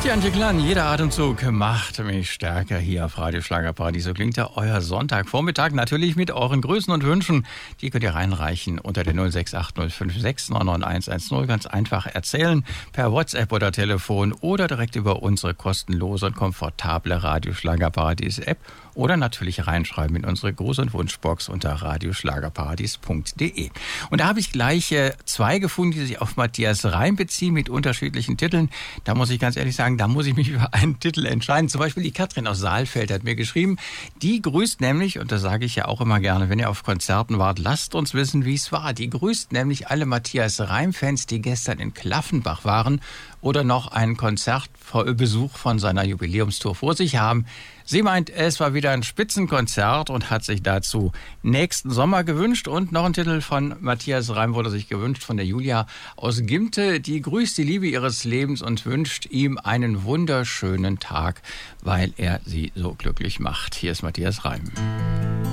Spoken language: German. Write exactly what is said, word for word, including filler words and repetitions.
Die Antje Klan, jeder Atemzug macht mich stärker hier auf Radio Schlagerparty. So klingt ja euer Sonntagvormittag natürlich mit euren Grüßen und Wünschen. Die könnt ihr reinreichen unter der null sechs acht null fünf sechs neun neun eins eins null. Ganz einfach erzählen per WhatsApp oder Telefon oder direkt über unsere kostenlose und komfortable Radio Schlagerpartys App oder natürlich reinschreiben in unsere Gruß- und Wunschbox unter radioschlagerpartys punkt de. Und da habe ich gleich äh, zwei gefunden, die sich auf Matthias Reim beziehen mit unterschiedlichen Titeln. Da muss ich ganz ehrlich sagen, da muss ich mich über einen Titel entscheiden. Zum Beispiel die Katrin aus Saalfeld hat mir geschrieben, die grüßt nämlich, und das sage ich ja auch immer gerne, wenn ihr auf Konzerten wart, lasst uns wissen, wie es war. Die grüßt nämlich alle Matthias Reim-Fans, die gestern in Klaffenbach waren oder noch einen Konzertbesuch von seiner Jubiläumstour vor sich haben. Sie meint, es war wieder ein Spitzenkonzert und hat sich dazu nächsten Sommer gewünscht. Und noch ein Titel von Matthias Reim wurde sich gewünscht von der Julia aus Gimte. Die grüßt die Liebe ihres Lebens und wünscht ihm einen wunderschönen Tag, weil er sie so glücklich macht. Hier ist Matthias Reim.